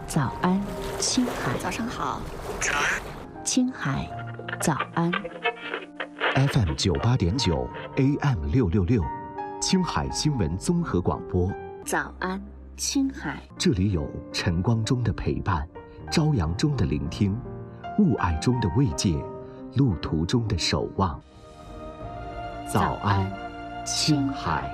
早安，青海。 早上好， 青海，早安。 FM 98.9 AM 666，青海新闻综合广播。 早安，青海。 这里有晨光中的陪伴，朝阳中的聆听，雾霭中的慰藉，路途中的守望。早安，青海。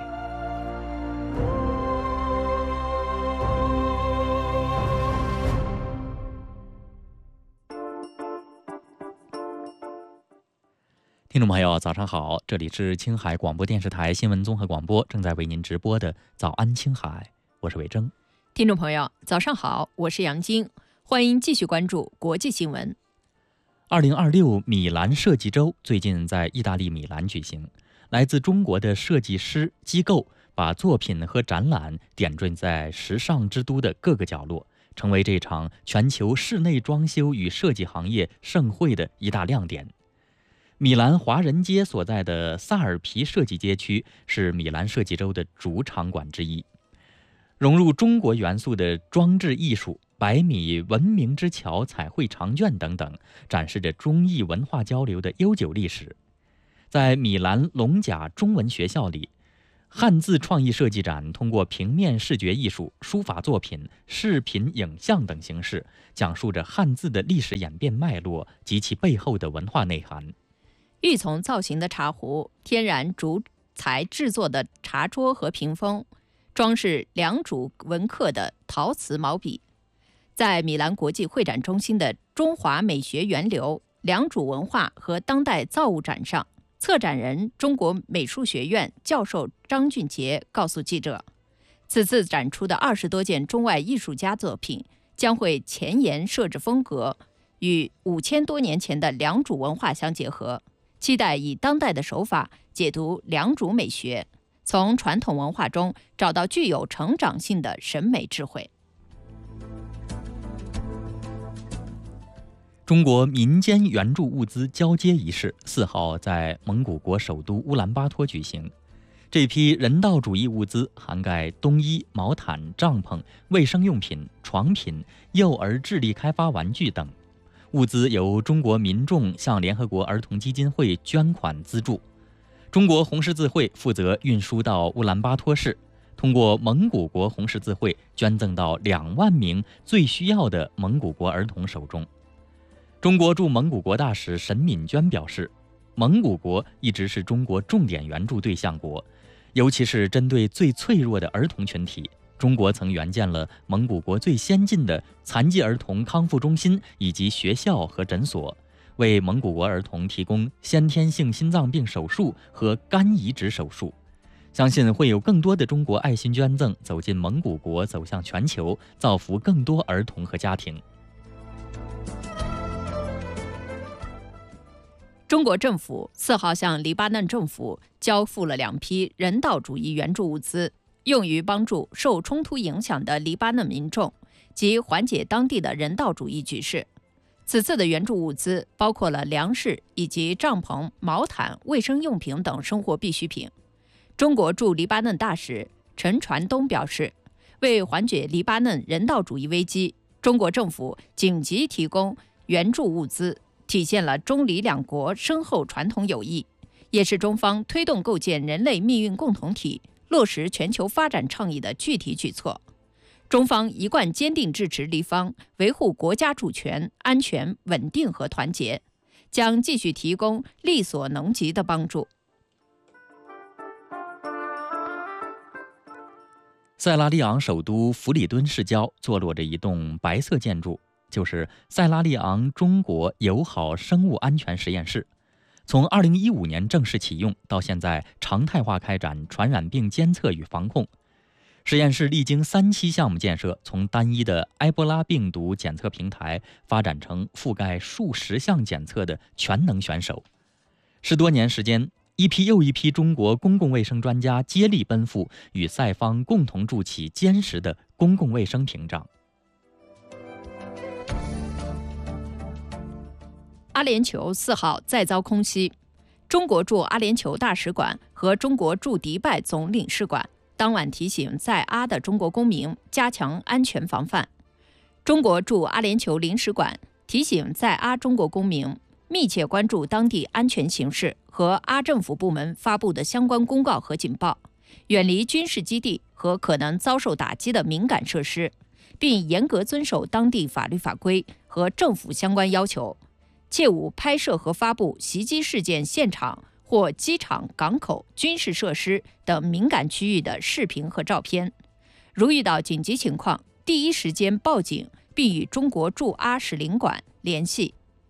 听众朋友，早上好，这里是青海广播电视台新闻综合广播，正在为您直播的早安青海，我是伟征。 听众朋友，早上好，我是杨晶，欢迎继续关注国际新闻。 2026米兰设计周最近在意大利米兰举行，来自中国的设计师机构把作品和展览点缀在时尚之都的各个角落，成为这场全球室内装修与设计行业盛会的一大亮点。米兰华人街所在的萨尔皮设计街区是米兰设计周的主场馆之一，融入中国元素的装置艺术、百米文明之桥彩绘长卷等等，展示着中意文化交流的悠久历史。在米兰龙甲中文学校里，汉字创意设计展通过平面视觉艺术、书法作品、视频影像等形式，讲述着汉字的历史演变脉络及其背后的文化内涵。 玉琮造型的茶壶，天然竹材制作的茶桌和屏风，装饰良渚纹刻的陶瓷毛笔。在米兰国际会展中心的中华美学源流良渚文化和当代造物展上，策展人中国美术学院教授张俊杰告诉记者，此次展出的20多件中外艺术家作品将会前沿设置风格，与5000多年前的良渚文化相结合，期待以当代的手法解读良渚美学，从传统文化中找到具有成长性的审美智慧。 中国民间援助物资交接仪式4号在蒙古国首都乌兰巴托举行。这批人道主义物资涵盖冬衣、毛毯、帐篷、卫生用品、床品、幼儿智力开发玩具等。物资由中国民众向联合国儿童基金会捐款资助，中国红十字会负责运输到乌兰巴托市，通过蒙古国红十字会捐赠到2万名最需要的蒙古国儿童手中。中国驻蒙古国大使沈敏娟表示，蒙古国一直是中国重点援助对象国，尤其是针对最脆弱的儿童群体，中国曾援建了蒙古国最先进的残疾儿童康复中心以及学校和诊所，为蒙古国儿童提供先天性心脏病手术和肝移植手术。相信会有更多的中国爱心捐赠走进蒙古国，走向全球，造福更多儿童和家庭。 中国政府4号向黎巴嫩政府交付了2批人道主义援助物资，用于帮助受冲突影响的黎巴嫩民众及缓解当地的人道主义局势。此次的援助物资包括了粮食以及帐篷、毛毯、卫生用品等生活必需品。中国驻黎巴嫩大使陈传东表示，为缓解黎巴嫩人道主义危机，中国政府紧急提供援助物资，体现了中黎两国深厚传统友谊，也是中方推动构建人类命运共同体、落实全球发展倡议的具体举措。中方一贯坚定支持黎方维护国家主权、安全、稳定和团结，将继续提供力所能及的帮助。 塞拉利昂首都弗里敦市郊坐落着一栋白色建筑，就是塞拉利昂中国友好生物安全实验室。从2015年正式启用到现在常态化开展传染病监测与防控。实验室历经3期项目建设，从单一的埃博拉病毒检测平台发展成覆盖数十项检测的全能选手。10多年时间，一批又一批中国公共卫生专家接力奔赴，与塞方共同筑起坚实的公共卫生屏障。 阿联酋4号再遭空袭，中国驻阿联酋大使馆和中国驻迪拜总领事馆当晚提醒在阿的中国公民加强安全防范。 中国驻阿联酋领事馆提醒在阿中国公民密切关注当地安全形势和阿政府部门发布的相关公告和警报，远离军事基地和可能遭受打击的敏感设施，并严格遵守当地法律法规和政府相关要求，切勿拍摄和发布袭击事件现场或机场、港口、军事设施等敏感区域的视频和照片。如遇到紧急情况，第一时间报警，并与中国驻阿使领馆联系。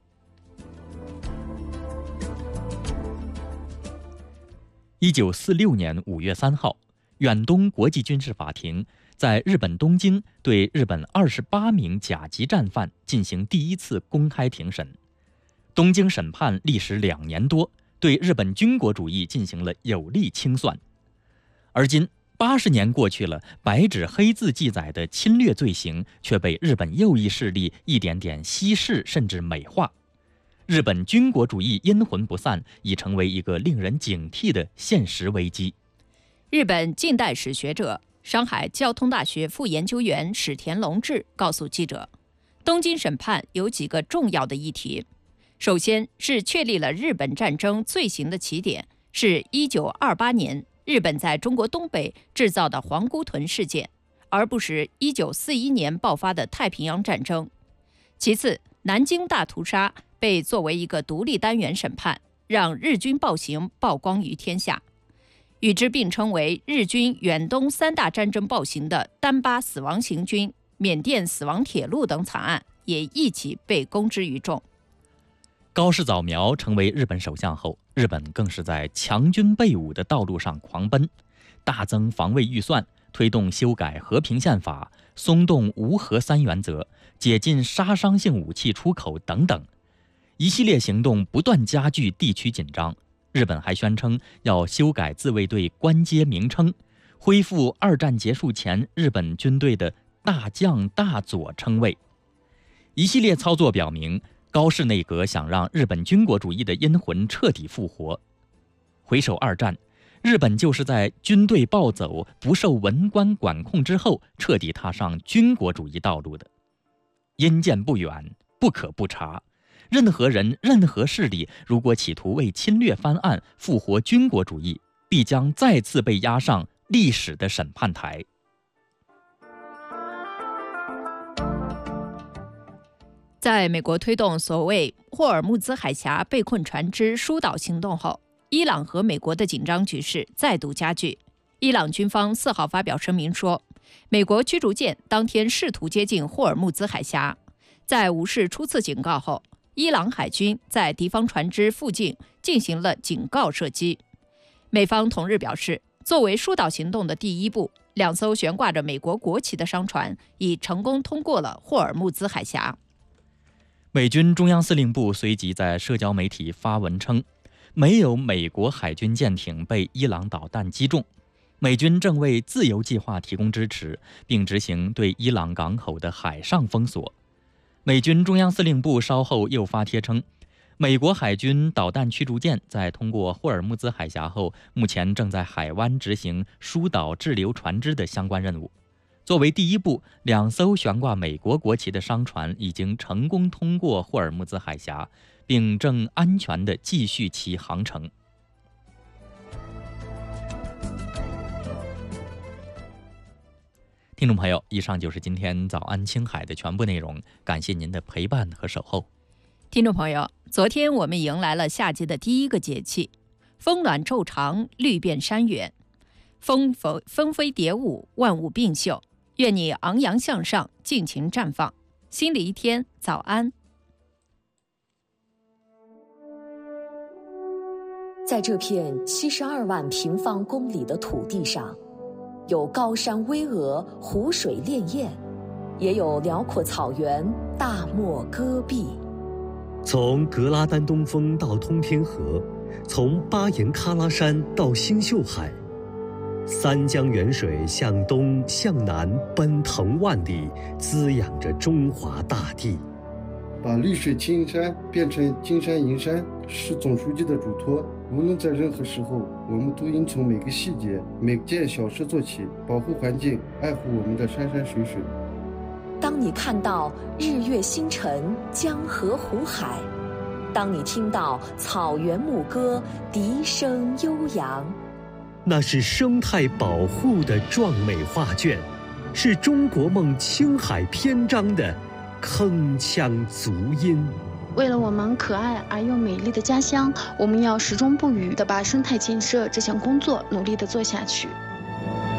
1946年5月3号，远东国际军事法庭在日本东京对日本28名甲级战犯进行第一次公开庭审。东京审判历时2年多，对日本军国主义进行了有力清算。而今80年过去了，白纸黑字记载的侵略罪行却被日本右翼势力一点点稀释甚至美化。日本军国主义阴魂不散，已成为一个令人警惕的现实危机。 日本近代史学者、上海交通大学副研究员史田龙志告诉记者，东京审判有几个重要的议题。首先是确立了日本战争罪行的起点是1928年日本在中国东北制造的皇姑屯事件，而不是1941年爆发的太平洋战争。其次，南京大屠杀被作为一个独立单元审判，让日军暴行曝光于天下。与之并称为日军远东3大战争暴行的丹巴死亡行军、缅甸死亡铁路等惨案也一起被公之于众。 高市早苗成为日本首相后，日本更是在强军备武的道路上狂奔，大增防卫预算，推动修改和平宪法，松动无核3原则，解禁杀伤性武器出口等等，一系列行动不断加剧地区紧张。日本还宣称要修改自卫队官阶名称，恢复2战结束前日本军队的大将大佐称谓。一系列操作表明，高市内阁想让日本军国主义的阴魂彻底复活。回首2战，日本就是在军队暴走、不受文官管控之后，彻底踏上军国主义道路的。阴见不远，不可不察。任何人、任何势力，如果企图为侵略翻案、复活军国主义，必将再次被押上历史的审判台。 在美国推动所谓霍尔木兹海峡被困船只疏导行动后，伊朗和美国的紧张局势再度加剧。伊朗军方4号发表声明说，美国驱逐舰当天试图接近霍尔木兹海峡，在无视初次警告后，伊朗海军在敌方船只附近进行了警告射击。美方同日表示，作为疏导行动的第一步，2艘悬挂着美国国旗的商船已成功通过了霍尔木兹海峡。 美军中央司令部随即在社交媒体发文称，没有美国海军舰艇被伊朗导弹击中，美军正为自由计划提供支持，并执行对伊朗港口的海上封锁。美军中央司令部稍后又发帖称，美国海军导弹驱逐舰在通过霍尔木兹海峡后，目前正在海湾执行疏导滞留船只的相关任务。作为第一步，2艘悬挂美国国旗的商船已经成功通过霍尔木兹海峡，并正安全地继续其航程。听众朋友，以上就是今天早安青海的全部内容，感谢您的陪伴和守候。 听众朋友，昨天我们迎来了夏季的第一个节气，风暖昼长，绿遍山原，风飞蝶舞，万物并秀。愿你昂扬向上，尽情绽放。新的一天，早安。 在这片72万平方公里的土地上，有高山巍峨，湖水潋滟，也有辽阔草原，大漠戈壁。 从格拉丹东峰到通天河，从巴颜喀拉山到星宿海，三江源水向东向南奔腾万里，滋养着中华大地。 把绿水青山变成金山银山是总书记的嘱托。无论在任何时候，我们都应从每个细节、每件小事做起，保护环境，爱护我们的山山水水。 当你看到日月星辰、江河湖海，当你听到草原牧歌，笛声悠扬， 那是生态保护的壮美画卷，是中国梦青海篇章的铿锵足音。 为了我们可爱而又美丽的家乡，我们要始终不渝地把生态建设这项工作努力地做下去。